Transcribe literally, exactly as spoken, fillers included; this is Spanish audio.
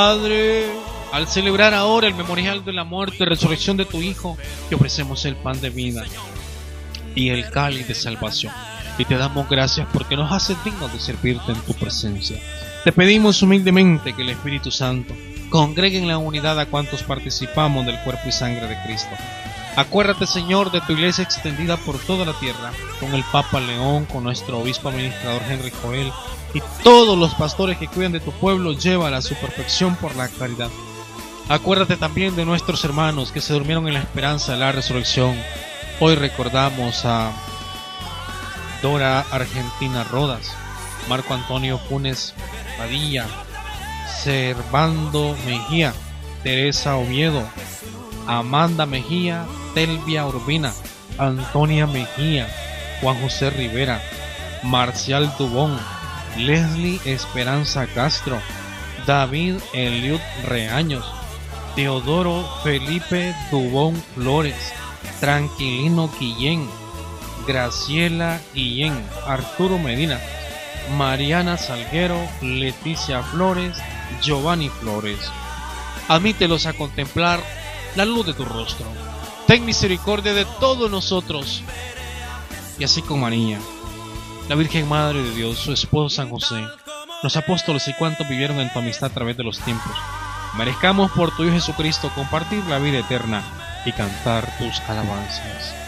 Padre, al celebrar ahora el memorial de la muerte y resurrección de tu Hijo, te ofrecemos el pan de vida y el cáliz de salvación. Y te damos gracias porque nos haces dignos de servirte en tu presencia. Te pedimos humildemente que el Espíritu Santo congregue en la unidad a cuantos participamos del cuerpo y sangre de Cristo. Acuérdate, Señor, de tu iglesia extendida por toda la tierra, con el Papa León, con nuestro obispo administrador Henry Joel, y todos los pastores que cuidan de tu pueblo, llévala a su perfección por la caridad. Acuérdate también de nuestros hermanos que se durmieron en la esperanza de la resurrección. Hoy recordamos a Dora Argentina Rodas, Marco Antonio Funes Padilla, Servando Mejía, Teresa Oviedo, Amanda Mejía, Telvia Urbina, Antonia Mejía, Juan José Rivera, Marcial Dubón, Leslie Esperanza Castro, David Eliud Reaños, Teodoro Felipe Dubón Flores, Tranquilino Guillén, Graciela Guillén, Arturo Medina, Mariana Salguero, Leticia Flores, Giovanni Flores. Admítelos a contemplar la luz de tu rostro. Ten misericordia de todos nosotros. Y así con María, la Virgen Madre de Dios, su esposo San José, los apóstoles y cuantos vivieron en tu amistad a través de los tiempos, merezcamos por tu Hijo Jesucristo compartir la vida eterna y cantar tus alabanzas.